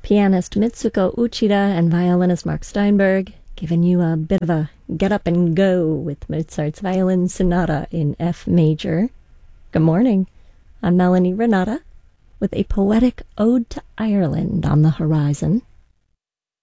pianist Mitsuko Uchida and violinist Mark Steinberg, giving you a bit of a get up and go with Mozart's Violin Sonata in F major. Good morning. I'm Melanie Renata with a poetic ode to Ireland on the horizon.